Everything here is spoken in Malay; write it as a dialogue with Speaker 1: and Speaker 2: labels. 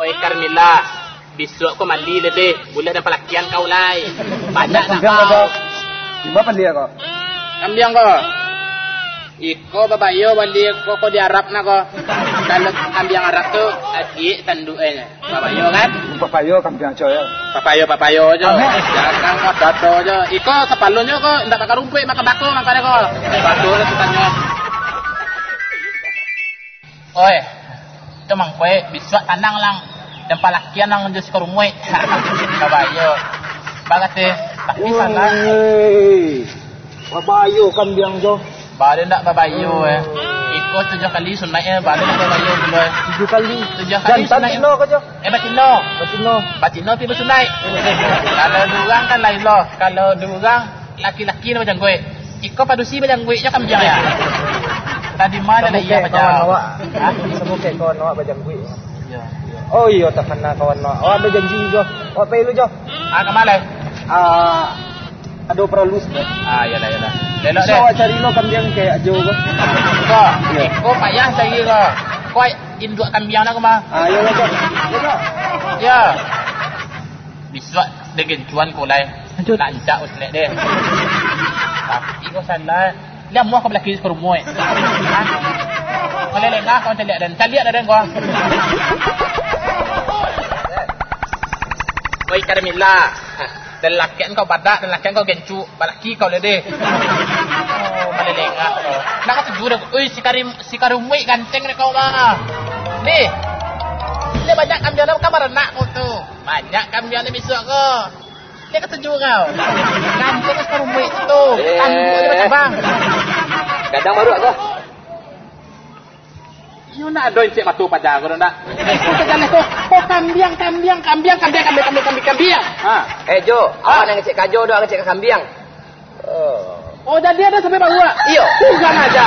Speaker 1: Oi Carmilla, besok kau mandi lebih. Boleh dan pelakian kau lai. Banyak nak kau.
Speaker 2: Di mana dia kau?
Speaker 1: Kambiang kau. Iko babayo bali ko di Arab na ko. Kalau kambiang Arab tu adik tandunya. Babayo kan?
Speaker 2: Papayo kambiang coy.
Speaker 1: Papayo jo. Jangan ngododo jo. Iko kepalonyo ko ndak bakar rumput makan bako makane ko. Bako lah tukanyo. Oi. Itu mang kowe bisa tanang lang dan palakian nang jos ko rumwe. Babayo. Bagate tapi sana.
Speaker 2: Papayo kambiang jo.
Speaker 1: Balik nak babayo Ikut 7 kali sunatnya balik nak babayo dulu
Speaker 2: 7 kali.
Speaker 1: 7 kali sunatnya.
Speaker 2: Batino kau jo.
Speaker 1: Batino pi bersunat. Kalau durang kan lain loh. Kalau durang laki-laki macam gue. Ikut padusi macam gue je kan biar ya. Tadi mana dah iya macam.
Speaker 2: Ha? Semua ke kawan awak macam gue. Ya. Oh iya tak kena kawan awak. Awak ada janji jo. Awak pay lu jo.
Speaker 1: Ke mana?
Speaker 2: Ada peralus dah.
Speaker 1: Yalah. Lelok
Speaker 2: deh. So cari lo kambiang kayak jo ke?
Speaker 1: Kau. Kau payah cari kau. Kau induk kambiang nak ke mah?
Speaker 2: Ya jo.
Speaker 1: Ya. Bisa dengan cuan kau lai. Lanjak usnek deh. Tapi kau salah. Dia muah kau belaki ke rumah. Kau lelengah kau cari dan kau. Oi Carmilla. Dan lakian kau badak dan lakian kau gencu balaki kau lede. Malelengak kau. Nak kau tuju dah. Oi si karumui ganteng ni kau mah. Ni. Ni banyak kambian dalam kamar nak kau tu. Banyak kambian ni besok kau. Ni kau tuju kau. Ganteng si karumui tu. Tanduk dia macam bang.
Speaker 2: Kadang baru kau.
Speaker 1: You nak doin cek matu pajar kau nak. Kau jalan kau. Kau kambiang.
Speaker 3: Jo, awak nak ngecek kajo doang ngecek kambiang.
Speaker 1: Oh, jadi ada sampai bawa.
Speaker 3: Iyo.
Speaker 1: Jangan aja.